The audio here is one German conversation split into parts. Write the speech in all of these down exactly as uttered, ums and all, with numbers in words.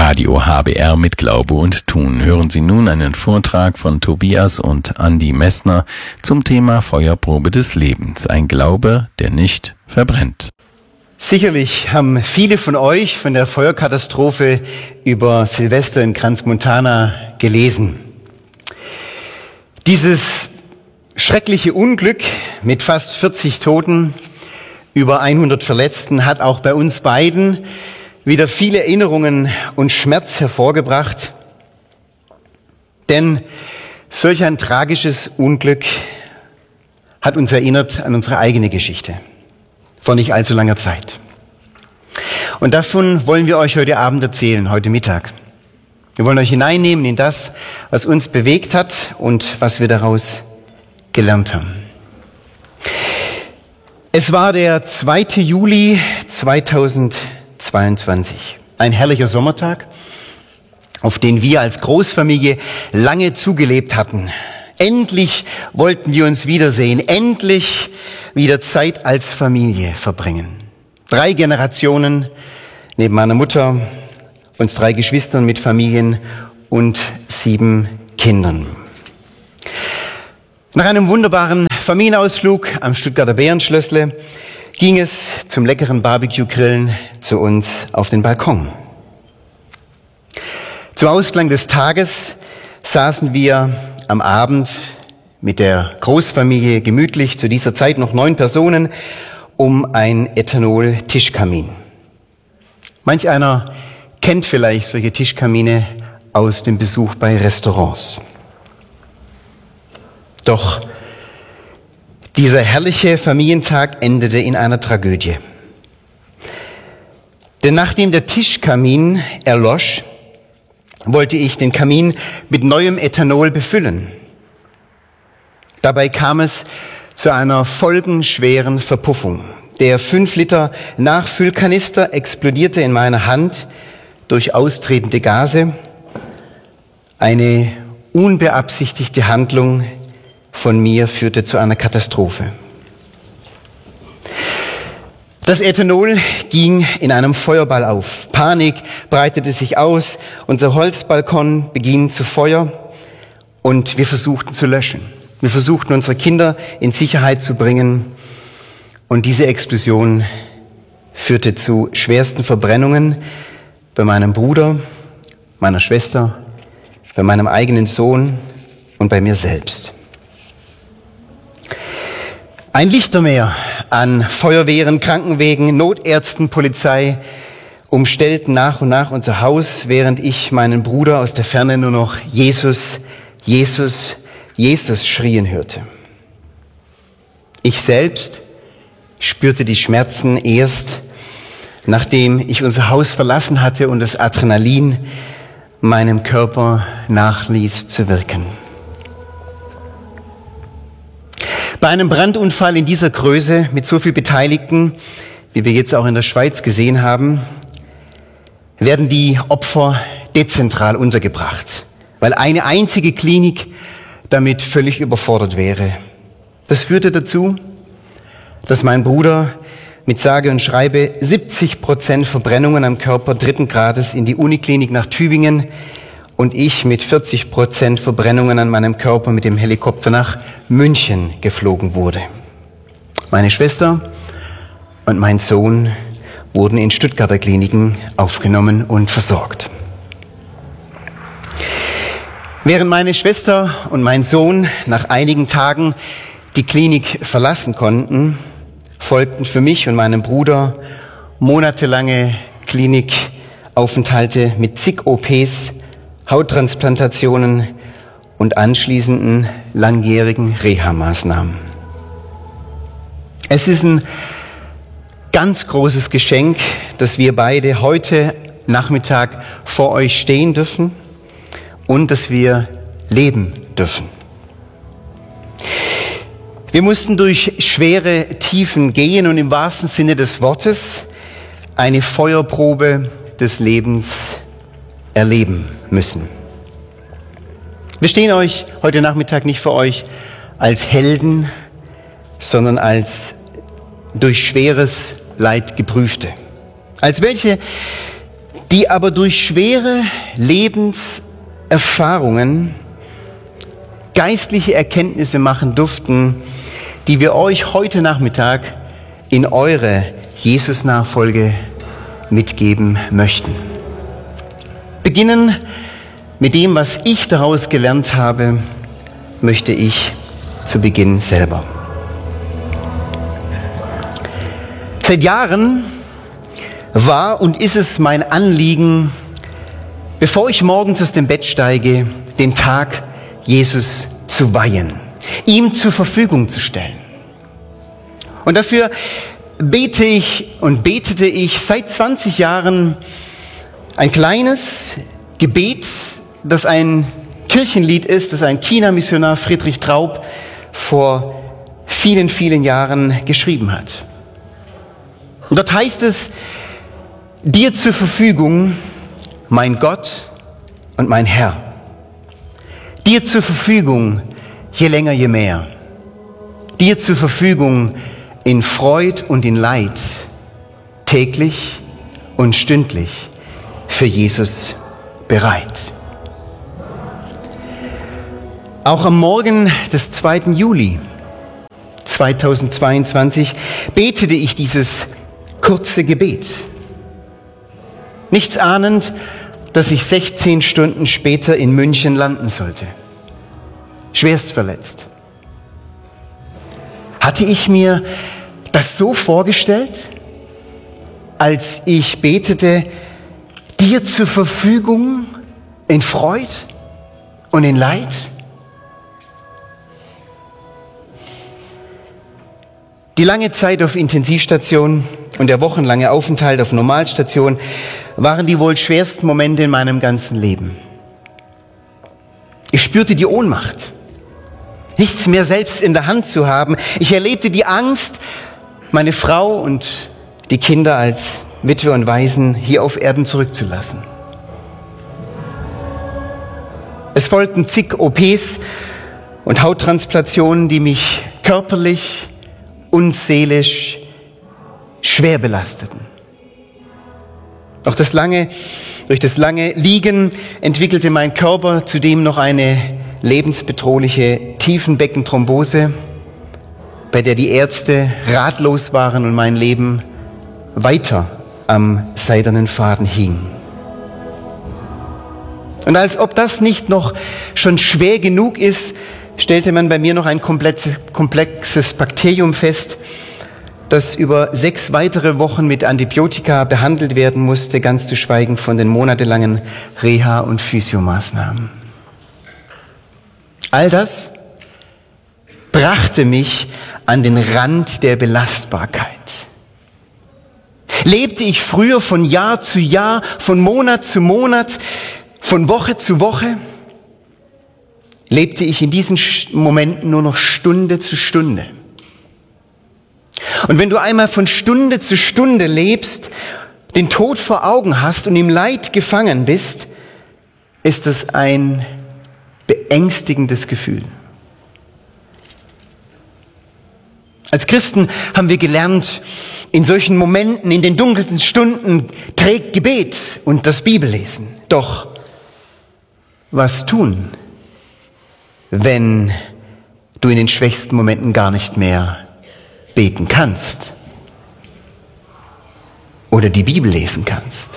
Radio H B R mit Glaube und Tun. Hören Sie nun einen Vortrag von Tobias und Andi Messner zum Thema Feuerprobe des Lebens. Ein Glaube, der nicht verbrennt. Sicherlich haben viele von euch von der Feuerkatastrophe über Silvester in Crans-Montana gelesen. Dieses schreckliche Unglück mit fast vierzig Toten, über hundert Verletzten hat auch bei uns beiden wieder viele Erinnerungen und Schmerz hervorgebracht. Denn solch ein tragisches Unglück hat uns erinnert an unsere eigene Geschichte vor nicht allzu langer Zeit. Und davon wollen wir euch heute Abend erzählen, heute Mittag. Wir wollen euch hineinnehmen in das, was uns bewegt hat und was wir daraus gelernt haben. Es war der zweite Juli zweitausendzweiundzwanzig. Ein herrlicher Sommertag, auf den wir als Großfamilie lange zugelebt hatten. Endlich wollten wir uns wiedersehen, endlich wieder Zeit als Familie verbringen. Drei Generationen neben meiner Mutter, uns drei Geschwistern mit Familien und sieben Kindern. Nach einem wunderbaren Familienausflug am Stuttgarter Bärenschlössle ging es zum leckeren Barbecue-Grillen zu uns auf den Balkon. Zum Ausklang des Tages saßen wir am Abend mit der Großfamilie gemütlich, zu dieser Zeit noch neun Personen, um ein Ethanol-Tischkamin. Manch einer kennt vielleicht solche Tischkamine aus dem Besuch bei Restaurants. Doch dieser herrliche Familientag endete in einer Tragödie. Denn nachdem der Tischkamin erlosch, wollte ich den Kamin mit neuem Ethanol befüllen. Dabei kam es zu einer folgenschweren Verpuffung. Der fünf Liter Nachfüllkanister explodierte in meiner Hand durch austretende Gase. Eine unbeabsichtigte Handlung von mir führte zu einer Katastrophe. Das Ethanol ging in einem Feuerball auf. Panik breitete sich aus. Unser Holzbalkon beging zu Feuer und wir versuchten zu löschen. Wir versuchten, unsere Kinder in Sicherheit zu bringen. Und diese Explosion führte zu schwersten Verbrennungen bei meinem Bruder, meiner Schwester, bei meinem eigenen Sohn und bei mir selbst. Ein Lichtermeer an Feuerwehren, Krankenwägen, Notärzten, Polizei umstellten nach und nach unser Haus, während ich meinen Bruder aus der Ferne nur noch Jesus, Jesus, Jesus schrien hörte. Ich selbst spürte die Schmerzen erst, nachdem ich unser Haus verlassen hatte und das Adrenalin meinem Körper nachließ zu wirken. Bei einem Brandunfall in dieser Größe mit so viel Beteiligten, wie wir jetzt auch in der Schweiz gesehen haben, werden die Opfer dezentral untergebracht, weil eine einzige Klinik damit völlig überfordert wäre. Das führte dazu, dass mein Bruder mit sage und schreibe siebzig Prozent Verbrennungen am Körper dritten Grades in die Uniklinik nach Tübingen und ich mit vierzig Prozent Verbrennungen an meinem Körper mit dem Helikopter nach München geflogen wurde. Meine Schwester und mein Sohn wurden in Stuttgarter Kliniken aufgenommen und versorgt. Während meine Schwester und mein Sohn nach einigen Tagen die Klinik verlassen konnten, folgten für mich und meinen Bruder monatelange Klinikaufenthalte mit zig O Ps, Hauttransplantationen und anschließenden langjährigen Reha-Maßnahmen. Es ist ein ganz großes Geschenk, dass wir beide heute Nachmittag vor euch stehen dürfen und dass wir leben dürfen. Wir mussten durch schwere Tiefen gehen und im wahrsten Sinne des Wortes eine Feuerprobe des Lebens erleben müssen. Wir stehen euch heute Nachmittag nicht vor euch als Helden, sondern als durch schweres Leid geprüfte. Als welche, die aber durch schwere Lebenserfahrungen geistliche Erkenntnisse machen durften, die wir euch heute Nachmittag in eure Jesus-Nachfolge mitgeben möchten. Beginnen mit dem, was ich daraus gelernt habe, möchte ich zu Beginn selber. Seit Jahren war und ist es mein Anliegen, bevor ich morgens aus dem Bett steige, den Tag Jesus zu weihen, ihm zur Verfügung zu stellen. Und dafür bete ich und betete ich seit zwanzig Jahren ein kleines Gebet, das ein Kirchenlied ist, das ein China-Missionar Friedrich Traub vor vielen, vielen Jahren geschrieben hat. Und dort heißt es: Dir zur Verfügung, mein Gott und mein Herr. Dir zur Verfügung, je länger, je mehr. Dir zur Verfügung in Freud und in Leid, täglich und stündlich für Jesus bereit. Auch am Morgen des zweiten Juli zweitausendzweiundzwanzig betete ich dieses kurze Gebet. Nichts ahnend, dass ich sechzehn Stunden später in München landen sollte. Schwerst verletzt. Hatte ich mir das so vorgestellt, als ich betete, dir zur Verfügung in Freud und in Leid? Die lange Zeit auf Intensivstation und der wochenlange Aufenthalt auf Normalstation waren die wohl schwersten Momente in meinem ganzen Leben. Ich spürte die Ohnmacht, nichts mehr selbst in der Hand zu haben. Ich erlebte die Angst, meine Frau und die Kinder als Witwe und Waisen hier auf Erden zurückzulassen. Es folgten zig O Ps und Hauttransplantationen, die mich körperlich und seelisch schwer belasteten. Doch das lange, durch das lange Liegen entwickelte mein Körper zudem noch eine lebensbedrohliche Tiefenbeckenthrombose, bei der die Ärzte ratlos waren und mein Leben weiter am seidenen Faden hing. Und als ob das nicht noch schon schwer genug ist, stellte man bei mir noch ein komplexes Bakterium fest, das über sechs weitere Wochen mit Antibiotika behandelt werden musste, ganz zu schweigen von den monatelangen Reha- und Physiomaßnahmen. All das brachte mich an den Rand der Belastbarkeit. Lebte ich früher von Jahr zu Jahr, von Monat zu Monat, von Woche zu Woche, lebte ich in diesen Momenten nur noch Stunde zu Stunde. Und wenn du einmal von Stunde zu Stunde lebst, den Tod vor Augen hast und im Leid gefangen bist, ist das ein beängstigendes Gefühl. Als Christen haben wir gelernt, in solchen Momenten, in den dunkelsten Stunden, trägt Gebet und das Bibellesen. Doch was tun, wenn du in den schwächsten Momenten gar nicht mehr beten kannst oder die Bibel lesen kannst?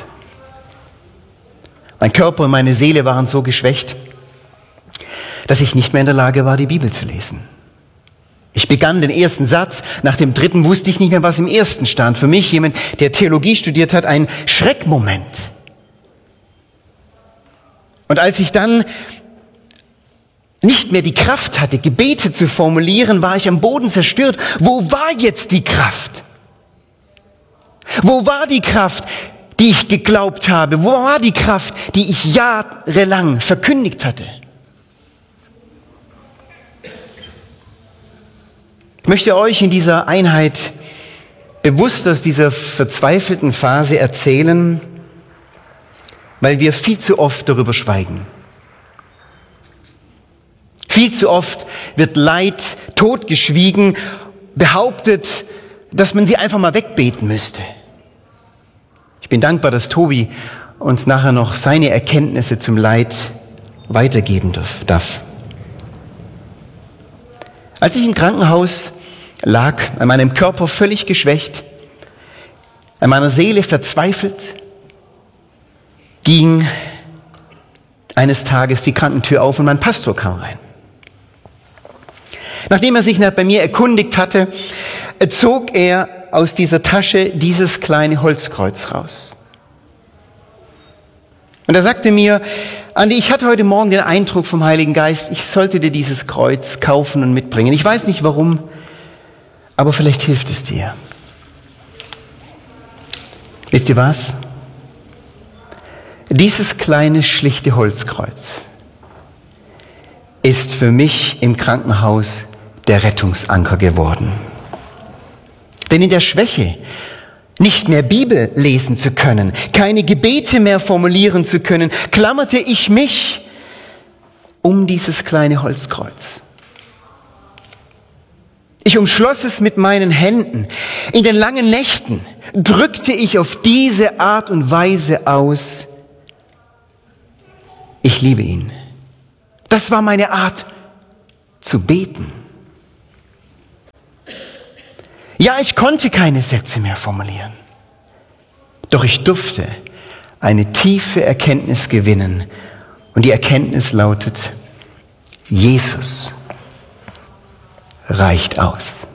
Mein Körper und meine Seele waren so geschwächt, dass ich nicht mehr in der Lage war, die Bibel zu lesen. Ich begann den ersten Satz, nach dem dritten wusste ich nicht mehr, was im ersten stand. Für mich, jemand, der Theologie studiert hat, ein Schreckmoment. Und als ich dann nicht mehr die Kraft hatte, Gebete zu formulieren, war ich am Boden zerstört. Wo war jetzt die Kraft? Wo war die Kraft, die ich geglaubt habe? Wo war die Kraft, die ich jahrelang verkündigt hatte? Ich möchte euch in dieser Einheit bewusst aus dieser verzweifelten Phase erzählen, weil wir viel zu oft darüber schweigen. Viel zu oft wird Leid totgeschwiegen, behauptet, dass man sie einfach mal wegbeten müsste. Ich bin dankbar, dass Tobi uns nachher noch seine Erkenntnisse zum Leid weitergeben darf. Als ich im Krankenhaus lag, an meinem Körper völlig geschwächt, an meiner Seele verzweifelt, ging eines Tages die Krankentür auf und mein Pastor kam rein. Nachdem er sich bei mir erkundigt hatte, zog er aus dieser Tasche dieses kleine Holzkreuz raus. Und er sagte mir, Andi, ich hatte heute Morgen den Eindruck vom Heiligen Geist, ich sollte dir dieses Kreuz kaufen und mitbringen. Ich weiß nicht warum, aber vielleicht hilft es dir. Wisst ihr was? Dieses kleine, schlichte Holzkreuz ist für mich im Krankenhaus der Rettungsanker geworden. Denn in der Schwäche, nicht mehr Bibel lesen zu können, keine Gebete mehr formulieren zu können, klammerte ich mich um dieses kleine Holzkreuz. Ich umschloss es mit meinen Händen. In den langen Nächten drückte ich auf diese Art und Weise aus, ich liebe ihn. Das war meine Art zu beten. Ja, ich konnte keine Sätze mehr formulieren. Doch ich durfte eine tiefe Erkenntnis gewinnen. Und die Erkenntnis lautet, Jesus reicht aus.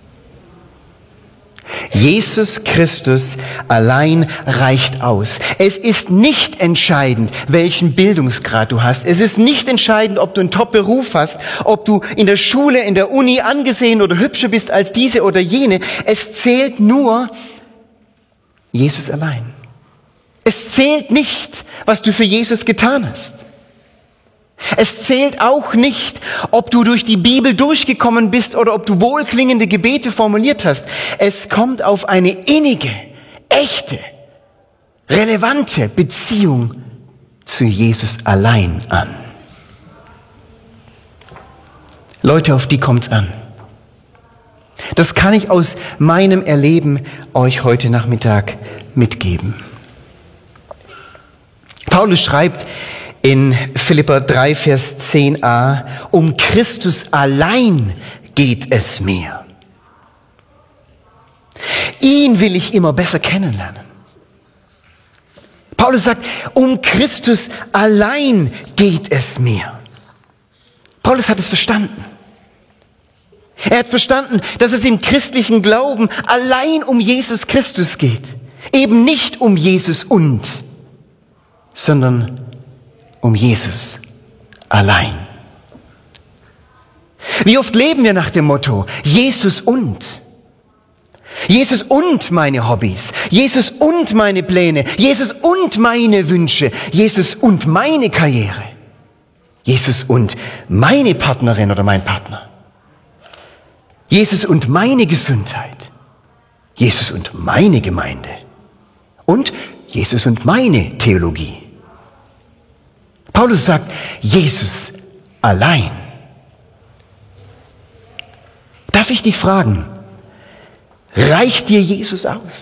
Jesus Christus allein reicht aus. Es ist nicht entscheidend, welchen Bildungsgrad du hast. Es ist nicht entscheidend, ob du einen Top-Beruf hast, ob du in der Schule, in der Uni angesehen oder hübscher bist als diese oder jene. Es zählt nur Jesus allein. Es zählt nicht, was du für Jesus getan hast. Es zählt auch nicht, ob du durch die Bibel durchgekommen bist oder ob du wohlklingende Gebete formuliert hast. Es kommt auf eine innige, echte, relevante Beziehung zu Jesus allein an. Leute, auf die kommt's an. Das kann ich aus meinem Erleben euch heute Nachmittag mitgeben. Paulus schreibt in Philipper drei, Vers zehn a, um Christus allein geht es mir. Ihn will ich immer besser kennenlernen. Paulus sagt, um Christus allein geht es mir. Paulus hat es verstanden. Er hat verstanden, dass es im christlichen Glauben allein um Jesus Christus geht. Eben nicht um Jesus und, sondern um Jesus allein. Wie oft leben wir nach dem Motto, Jesus und. Jesus und meine Hobbys, Jesus und meine Pläne, Jesus und meine Wünsche, Jesus und meine Karriere, Jesus und meine Partnerin oder mein Partner, Jesus und meine Gesundheit, Jesus und meine Gemeinde und Jesus und meine Theologie. Paulus sagt, Jesus allein. Darf ich dich fragen, reicht dir Jesus aus?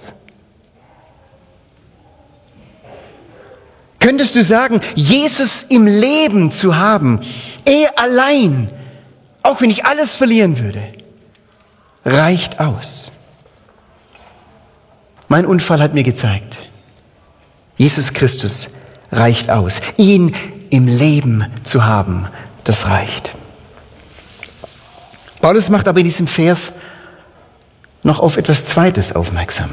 Könntest du sagen, Jesus im Leben zu haben, er allein, auch wenn ich alles verlieren würde, reicht aus? Mein Unfall hat mir gezeigt, Jesus Christus reicht aus. Ihn im Leben zu haben, das reicht. Paulus macht aber in diesem Vers noch auf etwas Zweites aufmerksam.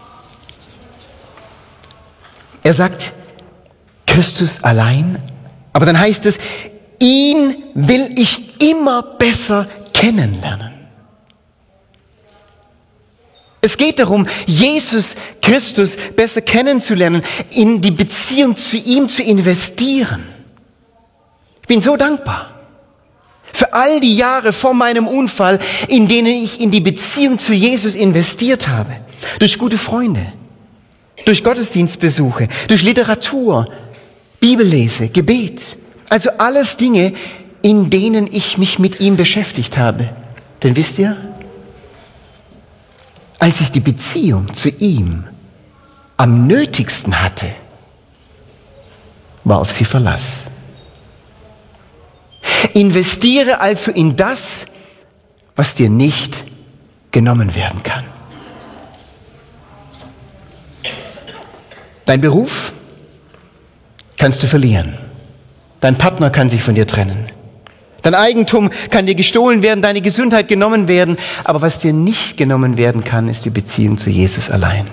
Er sagt, Christus allein, aber dann heißt es, ihn will ich immer besser kennenlernen. Es geht darum, Jesus Christus besser kennenzulernen, in die Beziehung zu ihm zu investieren. Ich bin so dankbar für all die Jahre vor meinem Unfall, in denen ich in die Beziehung zu Jesus investiert habe. Durch gute Freunde, durch Gottesdienstbesuche, durch Literatur, Bibellese, Gebet. Also alles Dinge, in denen ich mich mit ihm beschäftigt habe. Denn wisst ihr, als ich die Beziehung zu ihm am nötigsten hatte, war auf sie Verlass. Investiere also in das, was dir nicht genommen werden kann. Dein Beruf kannst du verlieren. Dein Partner kann sich von dir trennen. Dein Eigentum kann dir gestohlen werden, deine Gesundheit genommen werden. Aber was dir nicht genommen werden kann, ist die Beziehung zu Jesus allein.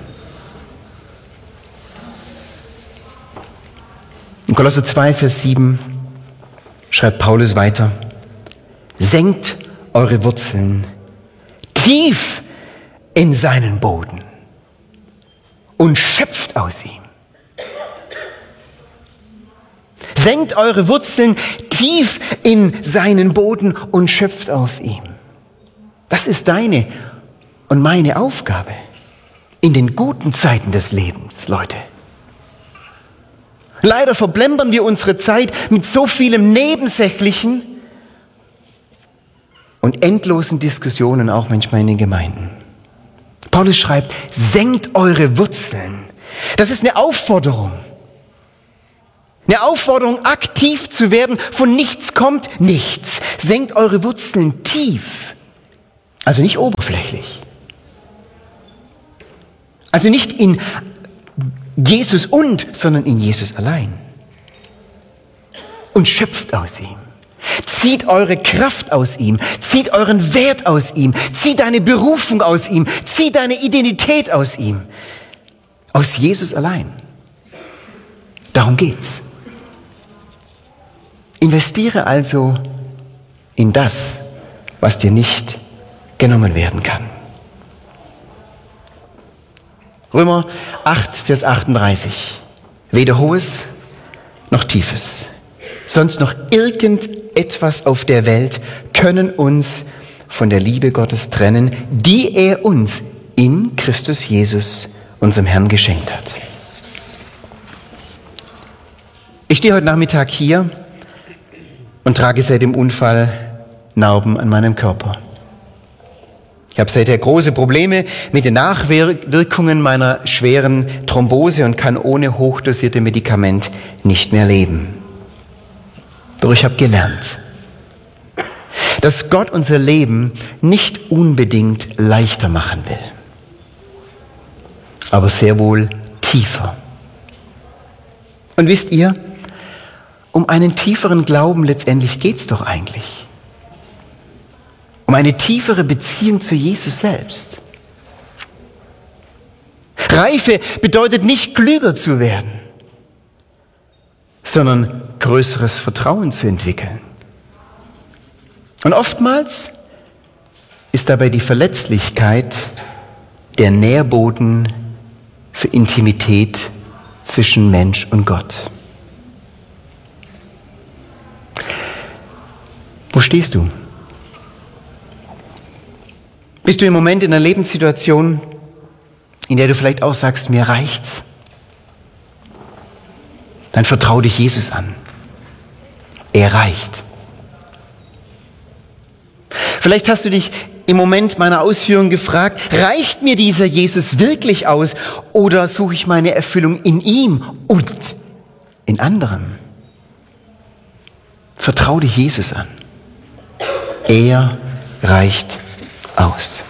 In Kolosser zwei, Vers sieben schreibt Paulus weiter: Senkt eure Wurzeln tief in seinen Boden und schöpft aus ihm. Senkt eure Wurzeln tief in seinen Boden und schöpft auf ihm. Das ist deine und meine Aufgabe in den guten Zeiten des Lebens, Leute. Leider verblempern wir unsere Zeit mit so vielem Nebensächlichen und endlosen Diskussionen, auch manchmal in den Gemeinden. Paulus schreibt, senkt eure Wurzeln. Das ist eine Aufforderung. Eine Aufforderung, aktiv zu werden. Von nichts kommt nichts. Senkt eure Wurzeln tief. Also nicht oberflächlich. Also nicht in Jesus und, sondern in Jesus allein. Und schöpft aus ihm. Zieht eure Kraft aus ihm. Zieht euren Wert aus ihm. Zieht deine Berufung aus ihm. Zieht deine Identität aus ihm. Aus Jesus allein. Darum geht's. Investiere also in das, was dir nicht genommen werden kann. Römer acht, Vers achtunddreißig. Weder Hohes noch Tiefes, sonst noch irgendetwas auf der Welt können uns von der Liebe Gottes trennen, die er uns in Christus Jesus, unserem Herrn, geschenkt hat. Ich stehe heute Nachmittag hier und trage seit dem Unfall Narben an meinem Körper. Ich habe seither große Probleme mit den Nachwirkungen meiner schweren Thrombose und kann ohne hochdosierte Medikament nicht mehr leben. Doch ich habe gelernt, dass Gott unser Leben nicht unbedingt leichter machen will, aber sehr wohl tiefer. Und wisst ihr, um einen tieferen Glauben letztendlich geht's doch eigentlich. Um eine tiefere Beziehung zu Jesus selbst. Reife bedeutet nicht klüger zu werden, sondern größeres Vertrauen zu entwickeln. Und oftmals ist dabei die Verletzlichkeit der Nährboden für Intimität zwischen Mensch und Gott. Wo stehst du? Bist du im Moment in einer Lebenssituation, in der du vielleicht auch sagst, mir reicht's? Dann vertrau dich Jesus an. Er reicht. Vielleicht hast du dich im Moment meiner Ausführung gefragt, reicht mir dieser Jesus wirklich aus oder suche ich meine Erfüllung in ihm und in anderen? Vertrau dich Jesus an. Er reicht aus.